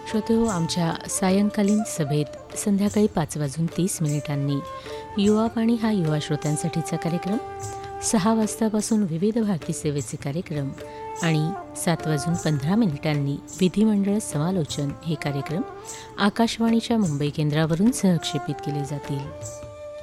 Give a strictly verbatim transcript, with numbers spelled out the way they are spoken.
श्रोतेहो, आमच्या सायंकालीन सभेत संध्याकाळी पाच वाजून तीस मिनिटांनी युवावाणी हा युवा श्रोत्यांसाठीचा कार्यक्रम, सहा वाजतापासून विविध भारती सेवेचे कार्यक्रम आणि सात वाजून पंधरा मिनिटांनी विधिमंडळ समालोचन हे कार्यक्रम आकाशवाणीच्या मुंबई केंद्रावरून सहक्षेपित केले जातील.